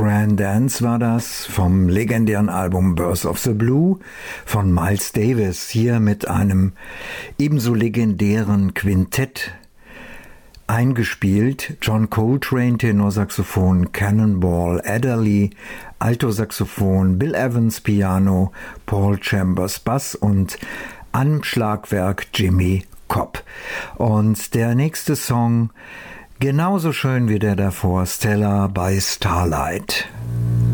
Fran Dance war das vom legendären Album Birth of the Blue von Miles Davis, hier mit einem ebenso legendären Quintett eingespielt. John Coltrane, Tenorsaxophon, Cannonball Adderley, Altosaxophon, Bill Evans, Piano, Paul Chambers, Bass und am Schlagwerk Jimmy Cobb. Und der nächste Song, genauso schön wie der davor, Stella by Starlight.